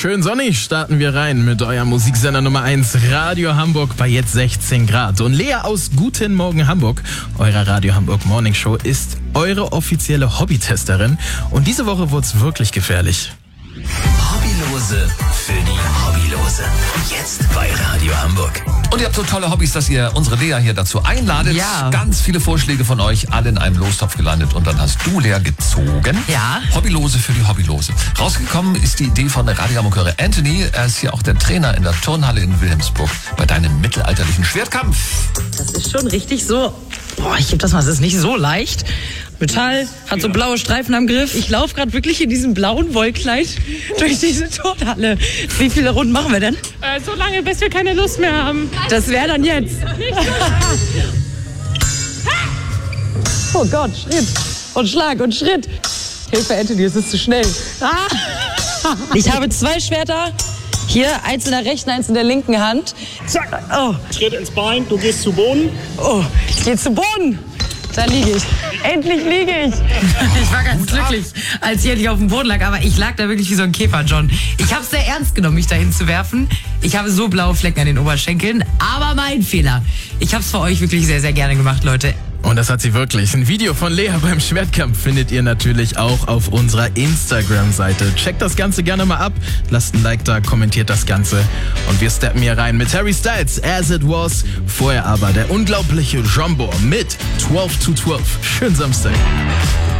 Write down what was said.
Schön sonnig starten wir rein mit eurem Musiksender Nummer 1, Radio Hamburg, bei jetzt 16 Grad. Und Lea aus Guten Morgen Hamburg, eurer Radio Hamburg Morning Show, ist eure offizielle Hobbytesterin. Und diese Woche wurde es wirklich gefährlich. Hobbylose für die Hobbylose. Jetzt bei Radio Hamburg. Und ihr habt so tolle Hobbys, dass ihr unsere Lea hier dazu einladet. Ja. Ganz viele Vorschläge von euch, alle in einem Lostopf gelandet. Und dann hast du, Lea, gezogen. Ja. Hobbylose für die Hobbylose. Rausgekommen ist die Idee von der Radio Hamburg-Hörer Anthony. Er ist hier auch der Trainer in der Turnhalle in Wilhelmsburg bei deinem mittelalterlichen Schwertkampf. Das ist schon richtig so. Boah, ich gebe das mal, das ist nicht so leicht. Metall, hat so blaue Streifen am Griff. Ich laufe gerade wirklich in diesem blauen Wollkleid durch diese Turnhalle. Wie viele Runden machen wir denn? So lange, bis wir keine Lust mehr haben. Das wäre dann jetzt. Oh Gott, Schritt und Schlag und Schritt. Hilfe, Anthony, es ist zu schnell. Ich habe 2 Schwerter. Hier, eins in der rechten, eins in der linken Hand. Zack. Oh, Schritt ins Bein, du gehst zu Boden. oh, ich gehe zu Boden. Da liege ich. Endlich liege ich. Ich war ganz glücklich, als ich endlich auf dem Boden lag. Aber ich lag da wirklich wie so ein Käfer, John. Ich habe es sehr ernst genommen, mich dahin zu werfen. Ich habe so blaue Flecken an den Oberschenkeln. Aber mein Fehler. Ich habe es für euch wirklich sehr, sehr gerne gemacht, Leute. Und das hat sie wirklich. Ein Video von Lea beim Schwertkampf findet ihr natürlich auch auf unserer Instagram-Seite. Checkt das Ganze gerne mal ab, lasst ein Like da, kommentiert das Ganze. Und wir steppen hier rein mit Harry Styles, As It Was. Vorher aber der unglaubliche Jumbo mit 12 to 12. Schönen Samstag.